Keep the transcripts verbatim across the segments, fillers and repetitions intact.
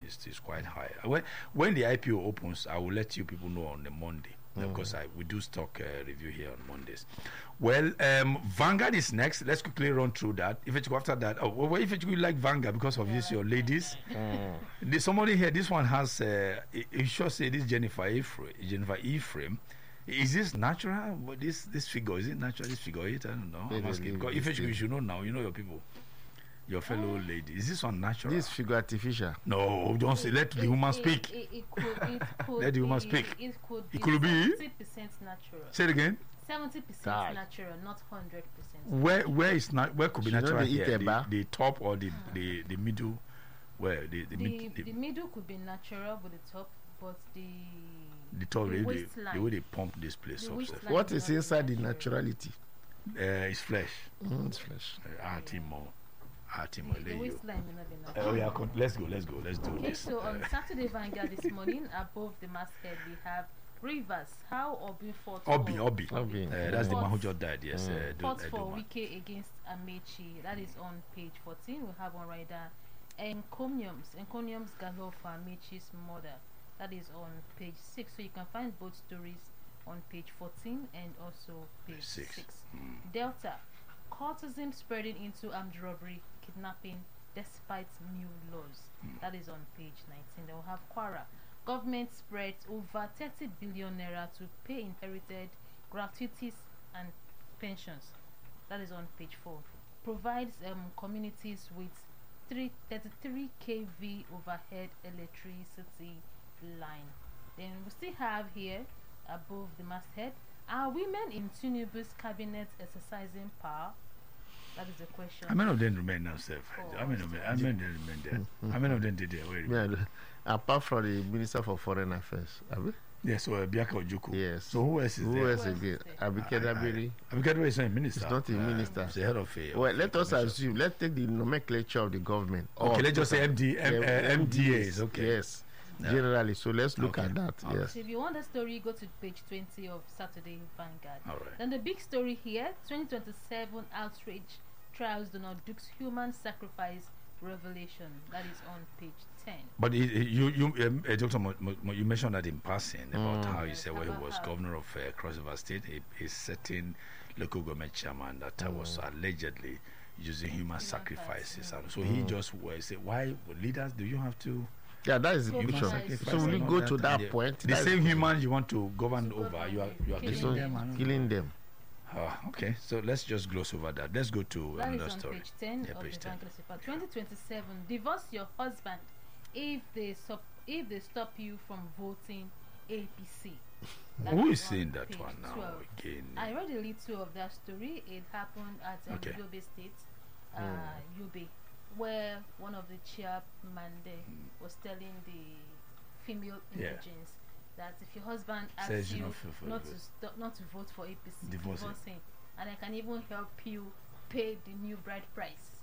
is, is quite high. When when the I P O opens, I will let you people know on the Monday. Mm. Because I we do stock uh, review here on Mondays. Well, um, Vanguard is next. Let's quickly run through that. If it's after that, oh, well, if you like Vanguard because of this, your ladies. Mm. There's somebody here. This one has. Uh, you should say this Jennifer Ephraim. Jennifer Ephraim. Is this natural? What this this figure is it natural? This figure eight? I don't know. I'm asking. Because if you should know now, you know your people, your fellow uh, lady. Is this one natural? This figure artificial. No, don't say. Let the woman speak. It, it could, it could let the woman be, speak. It could it could be seventy percent natural. Say it again. Seventy percent natural, not hundred percent. Where where is not where could be Should natural here? The, the top or the mm. the, the middle? Where the the, the, mid, the, the middle could be natural, but the top, but the the top the, the, the, the way they pump this place up. What is inside the naturality? Uh, it's flesh. Mm, it's flesh. Uh, yeah. more. The, the waistline may not be natural. Uh, oh yeah, con- let's go, let's go, let's do okay, this. So on Saturday Vanguard this morning, above the masthead, we have Rivers. How Obi fought Obi, for Obi. Obi. Uh, that's the man who just died. Yes. Mm. Uh, fought for Wike against Amechi. That is on page fourteen. We have on rider Encomiums. Encomiums Gallo for Amechi's mother. That is on page six. So you can find both stories on page fourteen and also page six. six. Mm. Delta. Cultism spreading into armed robbery, kidnapping, despite new laws. Mm. That is on page nineteen. Then we'll have Kwara. Government spreads over thirty billion naira to pay inherited gratuities and pensions. That is on page four. Provides um, communities with thirty-three kilovolt overhead electricity line. Then we still have here above the masthead, are women in Tinubu's cabinet exercising power? That is the question. How many of them remain now, sir? How many of them, how many of them remain there? How many of them did there? Yeah, apart from the Minister for Foreign Affairs, have we? Yes, so uh, Biaka Ojuku. Yes. So who else is who there? Who else again? Abike Dabiri. Abike Dabiri is not a minister. It's not a minister. Uh, it's the head of a. Well, let us assume. Let's take the nomenclature of the government. Okay, let's just say M D, M, uh, M D As. Okay. Yes. Yeah. Generally, so let's look okay. at that. All yes. Right. So if you want the story, go to page twenty of Saturday Vanguard. All right. Then the big story here: twenty twenty-seven outrage trials Donald Duke's human sacrifice revelation. That is on page ten. But it, it, you, you, um, uh, Doctor Mo, Mo, you mentioned that in passing about mm. how you said when he was governor of uh, Cross River State, a, a certain local government chairman that uh, mm. was allegedly using human, human sacrifices, and so mm. he just uh, said, "Why leaders do you have to?" Yeah, that is the human picture. So when you go to that, that point, the same humans you want to govern over, you are you are killing, killing them. them. Killing them. Uh, okay, so let's just gloss over that. Let's go to that another is on story. Page ten yeah, of page the ten. Vanguard twenty twenty-seven. Divorce your husband if they stop if they stop you from voting A P C. That Who is is saying that one now twelve. again? I read a little of that story. It happened at um, okay. Yobe State, uh, mm. Yobe, where one of the chairman there mm. was telling the female indigents yeah. that if your husband asks Says you not, for, not to stop, not to vote for A P C, divorce, divorce him, and I can even help you pay the new bride price.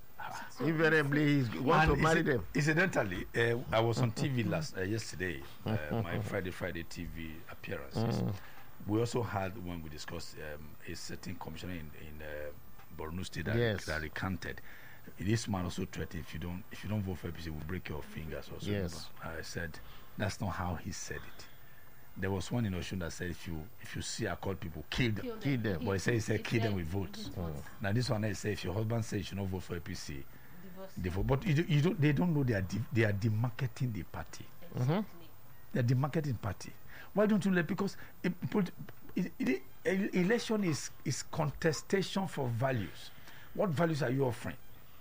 So invariably, he wants to marry them. Incidentally, uh, I was on T V last uh, yesterday. Uh, my Friday Friday T V appearances. Mm. We also had when we discussed um, a certain commissioner in, in uh, Borno State that, yes. that recanted. This man also threatened if you don't if you don't vote for A P C, we'll break your fingers or something. Yes. I said that's not how he said it. There was one in Oshun that said if you if you see I call people kill them, kill them. Kill them. But he said he said kill them with votes. Mm. Now this one I say if your husband says you should not vote for A P C, divorce. they vote. But you, you don't they don't know they are de- they are demarketing the party. Exactly. Mm-hmm. They are demarketing party. Why don't you let because it, it, it, it, election is is contestation for values. What values are you offering?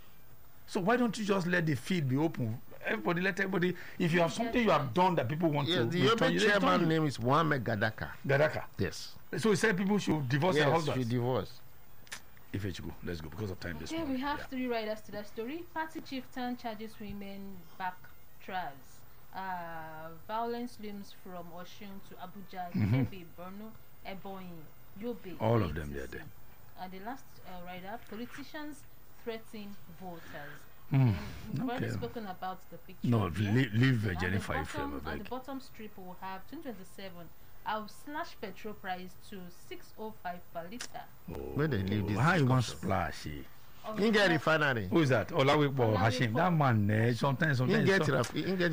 So why don't you just let the field be open? Everybody, let everybody. If you have something you have done that people want yes, to, the Yobe chairman name is Mohammed Gadaka. Gadaka. Yes. So he said people should divorce yes, their husbands. should divorce. If it's go, let's go because of time. Okay, this we morning. have yeah. three riders to that story. Party chieftain charges women back trials. Uh, violence looms from Oshun to Abuja, Mm-hmm. Kebbi, Borno, Ebonyi, Yobe. All of them, they are there. And the last uh, rider, politicians threaten voters. Mm, We've already okay. spoken about the picture. No, here. leave, leave uh, At Jennifer the Ephraim. bottom, I at the beg. bottom strip, we'll have twenty twenty-seven. I'll slash petrol price to six oh five per litre. Oh, Where they leave this how you want discussion? splash? eh? Oh, In get yeah. refinery. Who is that? Olawipo Olawipo. Hashim. That man, eh, sometimes, In sometimes. get some- raf- in get